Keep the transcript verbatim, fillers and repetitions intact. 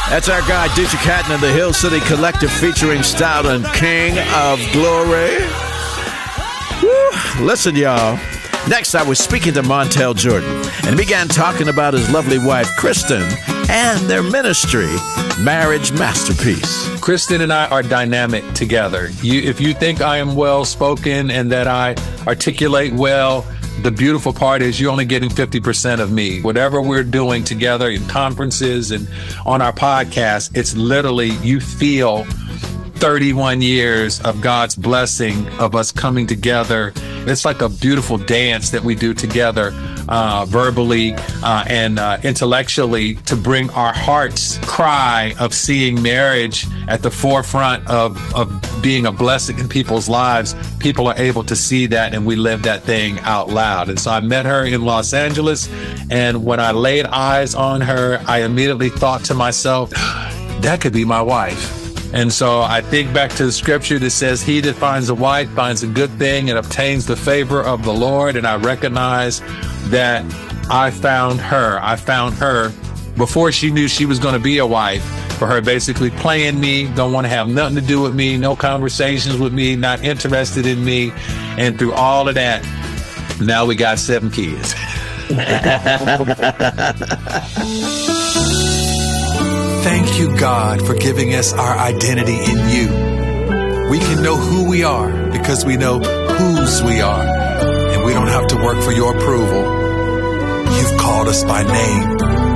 That's our guy, D J Catton and the Hill City Collective featuring Stylin, King of Glory. Woo. Listen, y'all. Next, I was speaking to Montel Jordan and began talking about his lovely wife, Kristen, and their ministry, Marriage Masterpiece. Kristen and I are dynamic together. You, if you think I am well-spoken and that I articulate well, the beautiful part is you're only getting fifty percent of me. Whatever we're doing together in conferences and on our podcast, it's literally, you feel thirty-one years of God's blessing of us coming together. It's like a beautiful dance that we do together, uh, verbally uh, and uh, intellectually, to bring our heart's cry of seeing marriage at the forefront of, of being a blessing in people's lives. People are able to see that, and we live that thing out loud. And so I met her in Los Angeles, and when I laid eyes on her, I immediately thought to myself, that could be my wife. And so I think back to the scripture that says, he that finds a wife finds a good thing and obtains the favor of the Lord. And I recognize that I found her. I found her before she knew she was going to be a wife, for her basically playing me, don't want to have nothing to do with me, no conversations with me, not interested in me. And through all of that, now we got seven kids. Thank you, God, for giving us our identity in you. We can know who we are because we know whose we are, and we don't have to work for your approval. You've called us by name.